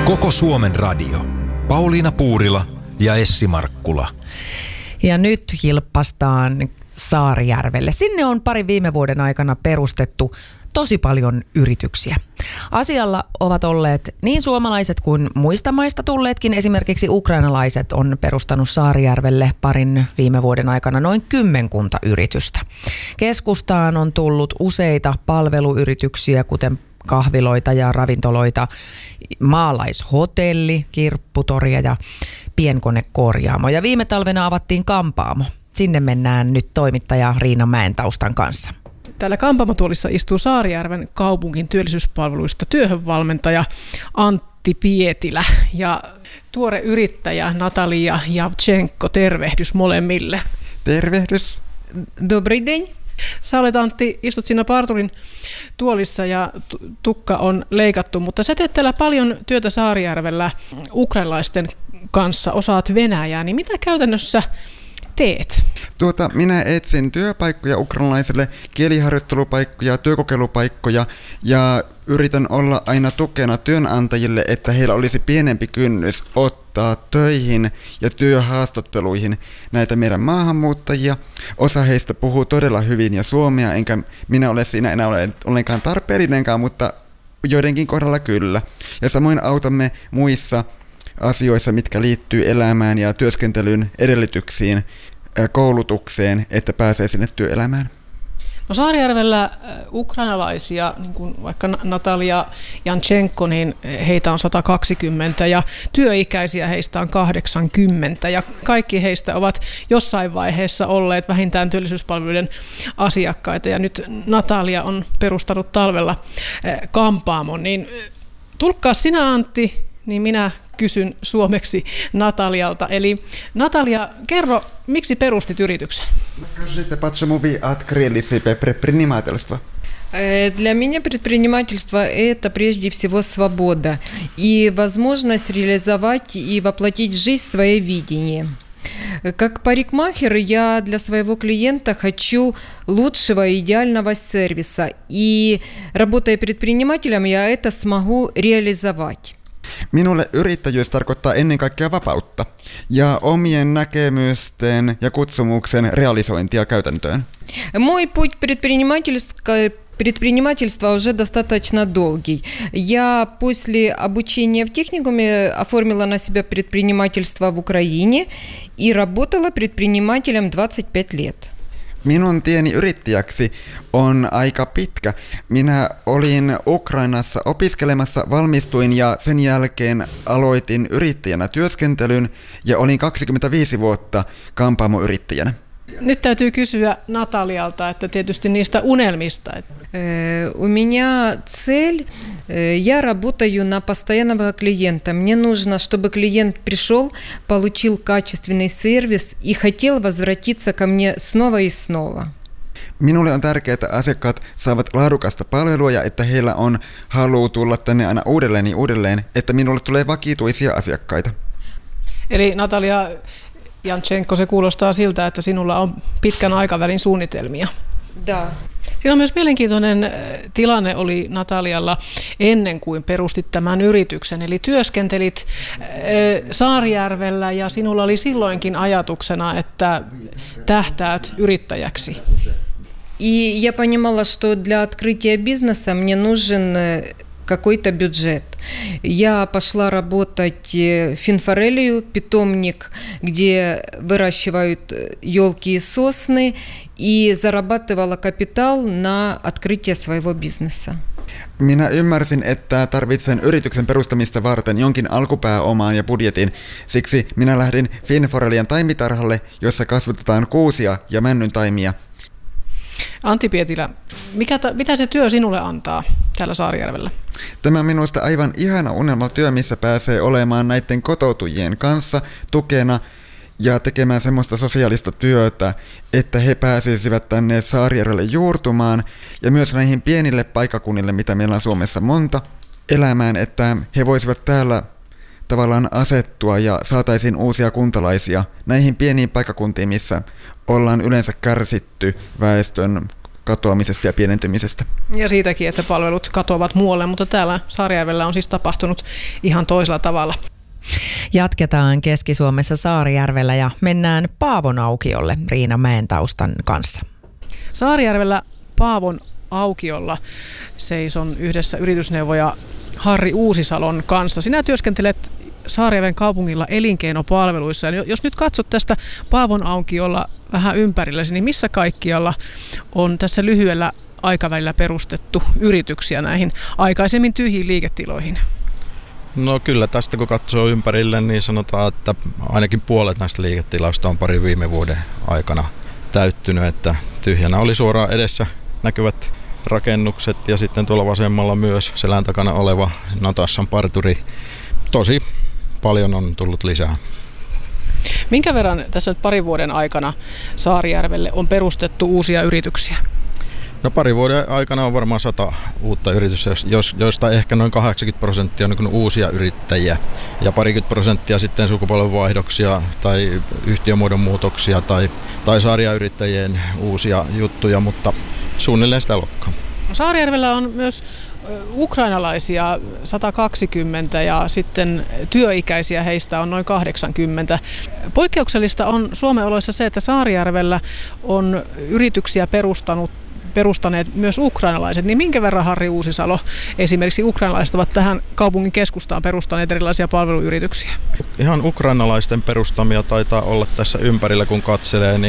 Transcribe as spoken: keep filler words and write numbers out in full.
Koko Suomen radio. Pauliina Puurila ja Essi Markkula. Ja nyt hilppastaan Saarijärvelle. Sinne on pari viime vuoden aikana perustettu tosi paljon yrityksiä. Asialla ovat olleet niin suomalaiset kuin muista maista tulleetkin. Esimerkiksi ukrainalaiset on perustanut Saarijärvelle parin viime vuoden aikana noin kymmenkunta yritystä. Keskustaan on tullut useita palveluyrityksiä, kuten kahviloita ja ravintoloita, maalaishotelli, kirpputoria ja pienkonekorjaamo. Ja viime talvena avattiin kampaamo. Sinne mennään nyt toimittaja Riina Mäentaustan kanssa. Täällä kampaamotuolissa istuu Saarijärven kaupungin työllisyyspalveluista työhönvalmentaja Antti Pietilä ja tuore yrittäjä Natalia Javtšenko. Tervehdys molemmille. Tervehdys. Добрый день. Sä olet, Antti, istut siinä parturin tuolissa ja tukka on leikattu, mutta sä teet täällä paljon työtä Saarijärvellä ukrainalaisten kanssa, osaat venäjää, niin mitä käytännössä teet? Tuota, minä etsin työpaikkoja ukrainalaisille, kieliharjoittelupaikkoja, työkokeilupaikkoja ja yritän olla aina tukena työnantajille, että heillä olisi pienempi kynnys ottaa töihin ja työhaastatteluihin näitä meidän maahanmuuttajia. Osa heistä puhuu todella hyvin ja suomea, enkä minä ole siinä enää ole ollenkaan tarpeellinenkaan, mutta joidenkin kohdalla kyllä. Ja samoin autamme muissa asioissa, mitkä liittyy elämään ja työskentelyn edellytyksiin, koulutukseen, että pääsee sinne työelämään. No Saarijärvellä ukrainalaisia, niin kuin vaikka Natalia Javtšenko, niin heitä on sata kaksikymmentä ja työikäisiä heistä on kahdeksankymmentä ja kaikki heistä ovat jossain vaiheessa olleet vähintään työllisyyspalveluiden asiakkaita ja nyt Natalia on perustanut talvella kampaamon, niin tulkkaa sinä, Antti, niin minä kysyn suomeksi Natalialta. Eli Natalia, kerro, miksi perustit yrityksen? Скажите, почему вы открыли себе предпринимательство? Для меня предпринимательство – это прежде всего свобода и возможность реализовать и воплотить в жизнь свое видение. Как парикмахер я для своего клиента хочу лучшего и идеального сервиса, и работая предпринимателем я это смогу реализовать. Minulle yrittäjyys tarkoittaa ennen kaikkea vapautta ja omien näkemysten ja kutsumuksen realisointia käytäntöön. Мой путь предпринимательского Предпринимательство уже достаточно долгий. Я после обучения в техникуме оформила на себя предпринимательство в Украине и работала предпринимателем двадцать пять лет. Minun tieni yrittäjäksi on aika pitkä. Minä olin Ukrainassa opiskelemassa, valmistuin ja sen jälkeen aloitin yrittäjänä työskentelyn ja olin kaksikymmentäviisi vuotta kampaamoyrittäjänä. Nyt täytyy kysyä Natalialta, että tietysti niistä unelmista. У меня цель, я работаю на постоянного клиента. Мне нужно, чтобы клиент пришел, получил качественный сервис и хотел возвратиться ко мне снова и снова. Minulle on tärkeää, että asiakkaat saavat laadukasta palvelua ja että heillä on halu tulla tänne aina uudelleen ja uudelleen, että minulle tulee vakituisia asiakkaita. Eli Natalia Javtšenko, se kuulostaa siltä, että sinulla on pitkän aikavälin suunnitelmia. Da. Siinä on myös mielenkiintoinen tilanne oli Natalialla ennen kuin perustit tämän yrityksen. Eli työskentelit Saarijärvellä ja sinulla oli silloinkin ajatuksena, että tähtäät yrittäjäksi. И я понимала, что для открытия бизнеса мне нужен какой-то бюджет. Я пошла работать в Финфорелию, питомник, где выращивают елки и сосны, и зарабатывала капитал на открытие своего бизнеса. Minä ymmärsin, että tarvitsen yrityksen perustamista varten jonkin alkupääomaan ja budjetin. Siksi minä lähdin Finforelian taimitarhalle, jossa kasvatetaan kuusia ja männyntaimia. Antti Pietilä, mikä ta, mitä se työ sinulle antaa täällä Saarijärvellä? Tämä on minusta aivan ihana unelmatyö, missä pääsee olemaan näiden kotoutujien kanssa tukena ja tekemään semmoista sosiaalista työtä, että he pääsisivät tänne Saarijärvelle juurtumaan ja myös näihin pienille paikkakunnille, mitä meillä on Suomessa monta, elämään, että he voisivat täällä tavallaan asettua ja saataisiin uusia kuntalaisia näihin pieniin paikkakuntiin, missä ollaan yleensä kärsitty väestön katoamisesta ja pienentymisestä. Ja siitäkin, että palvelut katoavat muualle, mutta täällä Saarijärvellä on siis tapahtunut ihan toisella tavalla. Jatketaan Keski-Suomessa Saarijärvellä ja mennään Paavon aukiolle Riina Mäentaustan kanssa. Saarijärvellä Paavon aukiolla seison yhdessä yritysneuvoja Harri Uusisalon kanssa. Sinä työskentelet Saarijärven kaupungilla elinkeinopalveluissa. Jos nyt katsot tästä Paavon aukiolla vähän ympärillesi, niin missä kaikkialla on tässä lyhyellä aikavälillä perustettu yrityksiä näihin aikaisemmin tyhjiin liiketiloihin? No kyllä tästä kun katsoo ympärille, niin sanotaan, että ainakin puolet näistä liiketiloista on pari viime vuoden aikana täyttynyt, että tyhjänä oli suoraan edessä näkyvät rakennukset ja sitten tuolla vasemmalla myös selän takana oleva Natassan parturi. Tosi paljon on tullut lisää. Minkä verran tässä nyt parin vuoden aikana Saarijärvelle on perustettu uusia yrityksiä? No pari vuoden aikana on varmaan sata uutta yritystä, joista ehkä noin kahdeksankymmentä prosenttia on niin uusia yrittäjiä ja parikymmentä prosenttia sitten sukupolvenvaihdoksia tai yhtiömuodon muutoksia tai, tai sarjayrittäjien uusia juttuja, mutta suunnilleen sitä lokkaa. Saarijärvellä on myös ukrainalaisia sata kaksikymmentä ja sitten työikäisiä heistä on noin kahdeksankymmentä. Poikkeuksellista on Suomen oloissa se, että Saarijärvellä on yrityksiä perustanut perustaneet myös ukrainalaiset, niin minkä verran, Harri Uusisalo, esimerkiksi ukrainalaiset ovat tähän kaupungin keskustaan perustaneet erilaisia palveluyrityksiä? Ihan ukrainalaisten perustamia taitaa olla tässä ympärillä, kun katselee, niin